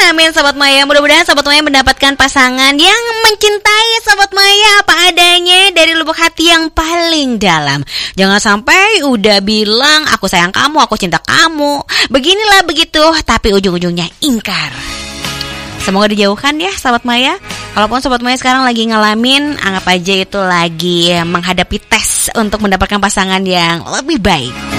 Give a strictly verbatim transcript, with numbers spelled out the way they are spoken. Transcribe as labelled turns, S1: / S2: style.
S1: amin Sobat Maya. Mudah-mudahan Sobat Maya mendapatkan pasangan yang mencintai Sobat Maya apa adanya dari lubuk hati yang paling dalam. Jangan sampai udah bilang aku sayang kamu, aku cinta kamu, beginilah begitu, tapi ujung-ujungnya ingkar. Semoga dijauhkan ya Sobat Maya. Kalaupun Sobat Maya sekarang lagi ngalamin, anggap aja itu lagi menghadapi tes untuk mendapatkan pasangan yang lebih baik.